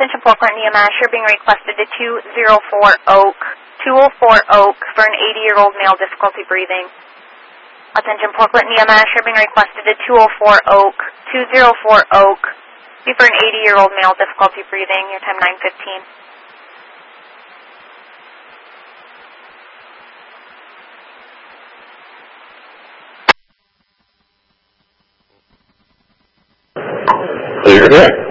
Attention Portland EMS, you're being requested to 204 Oak for an 80-year-old male, difficulty breathing. Attention Portland EMS, you're being requested to 204 Oak for an 80-year-old male, difficulty breathing. Your time 9:15. Clear.